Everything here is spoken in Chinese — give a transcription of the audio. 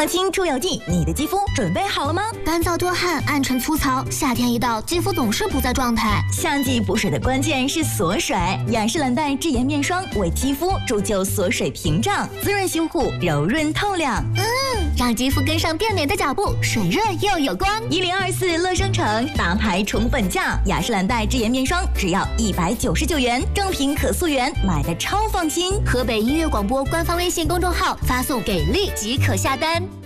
小青出游记，你的肌肤准备好了吗？ 干燥多汗、暗沉粗糙，夏天一到，肌肤总是不在状态。 夏季补水的关键是锁水，雅诗兰黛智妍面霜为肌肤铸就锁水屏障，滋润修护，柔润透亮。 让肌肤跟上变美的脚步，水润又有光。 1024乐生城大牌宠粉价，雅诗兰黛智妍面霜只要199元，正品可溯源，买的超放心。 河北音乐广播官方微信公众号发送“给力”即可下单。